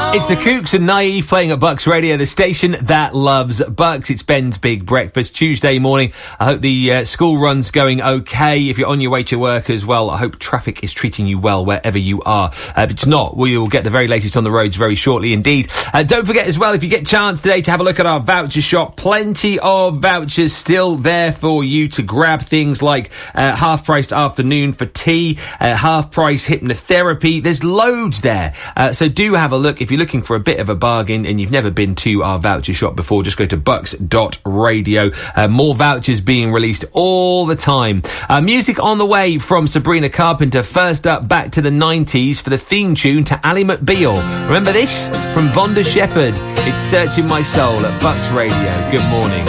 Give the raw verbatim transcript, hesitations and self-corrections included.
It's the Kooks and Naive playing at Bucks Radio, the station that loves Bucks. It's Ben's Big Breakfast, Tuesday morning. I hope the uh, school run's going okay. If you're on your way to work as well, I hope traffic is treating you well wherever you are. Uh, if it's not, we will get the very latest on the roads very shortly indeed. Uh, don't forget as well, if you get a chance today to have a look at our voucher shop, plenty of vouchers still there for you to grab. Things like uh, half-priced afternoon for tea, uh, half-price hypnotherapy. There's loads there. Uh, so do have a look. If you're looking for a bit of a bargain and you've never been to our voucher shop before, just go to bucks dot radio. Uh, more vouchers being released all the time. Uh, music on the way from Sabrina Carpenter. First up, back to the nineties for the theme tune to Ally McBeal. Remember this? From Vonda Shepherd. It's Searching My Soul at Bucks Radio. Good morning.